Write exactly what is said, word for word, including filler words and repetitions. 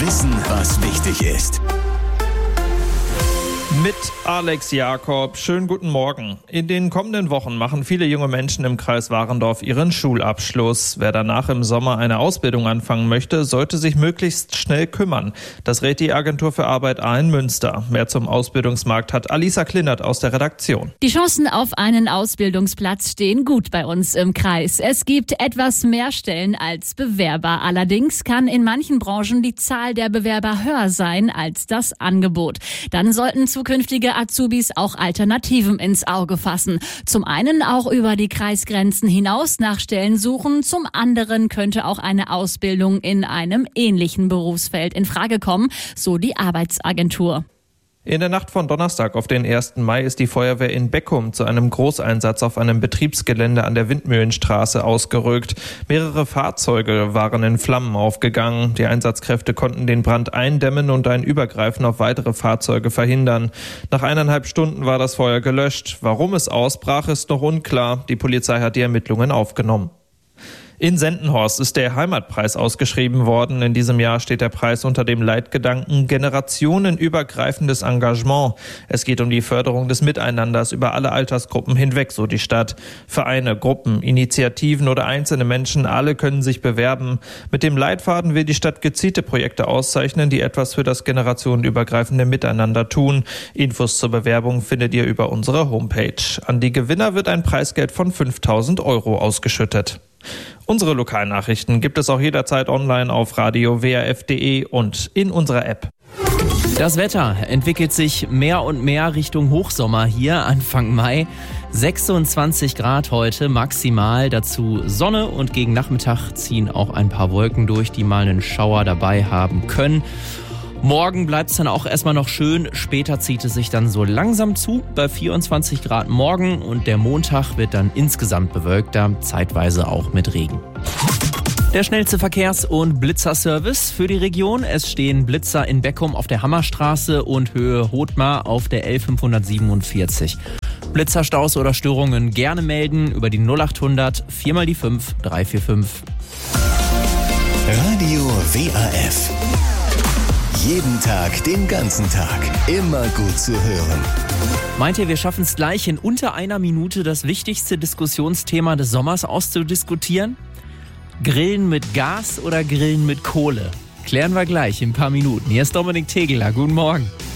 Wissen, was wichtig ist. Mit Alex Jakob. Schönen guten Morgen. In den kommenden Wochen machen viele junge Menschen im Kreis Warendorf ihren Schulabschluss. Wer danach im Sommer eine Ausbildung anfangen möchte, sollte sich möglichst schnell kümmern. Das rät die Agentur für Arbeit A in Münster. Mehr zum Ausbildungsmarkt hat Alisa Klinert aus der Redaktion. Die Chancen auf einen Ausbildungsplatz stehen gut bei uns im Kreis. Es gibt etwas mehr Stellen als Bewerber. Allerdings kann in manchen Branchen die Zahl der Bewerber höher sein als das Angebot. Dann sollten zukünftige Azubis auch Alternativen ins Auge fassen. Zum einen auch über die Kreisgrenzen hinaus nach Stellen suchen, zum anderen könnte auch eine Ausbildung in einem ähnlichen Berufsfeld in Frage kommen, so die Arbeitsagentur. In der Nacht von Donnerstag auf den ersten Mai ist die Feuerwehr in Beckum zu einem Großeinsatz auf einem Betriebsgelände an der Windmühlenstraße ausgerückt. Mehrere Fahrzeuge waren in Flammen aufgegangen. Die Einsatzkräfte konnten den Brand eindämmen und ein Übergreifen auf weitere Fahrzeuge verhindern. Nach eineinhalb Stunden war das Feuer gelöscht. Warum es ausbrach, ist noch unklar. Die Polizei hat die Ermittlungen aufgenommen. In Sendenhorst ist der Heimatpreis ausgeschrieben worden. In diesem Jahr steht der Preis unter dem Leitgedanken generationenübergreifendes Engagement. Es geht um die Förderung des Miteinanders über alle Altersgruppen hinweg, so die Stadt. Vereine, Gruppen, Initiativen oder einzelne Menschen, alle können sich bewerben. Mit dem Leitfaden will die Stadt gezielte Projekte auszeichnen, die etwas für das generationenübergreifende Miteinander tun. Infos zur Bewerbung findet ihr über unsere Homepage. An die Gewinner wird ein Preisgeld von fünftausend Euro ausgeschüttet. Unsere Lokalnachrichten gibt es auch jederzeit online auf radio w r f punkt d e und in unserer App. Das Wetter entwickelt sich mehr und mehr Richtung Hochsommer hier Anfang Mai. sechsundzwanzig Grad heute maximal, dazu Sonne und gegen Nachmittag ziehen auch ein paar Wolken durch, die mal einen Schauer dabei haben können. Morgen bleibt es dann auch erstmal noch schön, später zieht es sich dann so langsam zu bei vierundzwanzig Grad morgen und der Montag wird dann insgesamt bewölkter, zeitweise auch mit Regen. Der schnellste Verkehrs- und Blitzerservice für die Region. Es stehen Blitzer in Beckum auf der Hammerstraße und Höhe Hothmar auf der L fünfhundertsiebenundvierzig. Blitzerstaus oder Störungen gerne melden über die null achthundert vier mal die fünf drei vier fünf. Radio W A F. Jeden Tag, den ganzen Tag. Immer gut zu hören. Meint ihr, wir schaffen es gleich in unter einer Minute das wichtigste Diskussionsthema des Sommers auszudiskutieren? Grillen mit Gas oder Grillen mit Kohle? Klären wir gleich in ein paar Minuten. Hier ist Dominik Tegeler. Guten Morgen.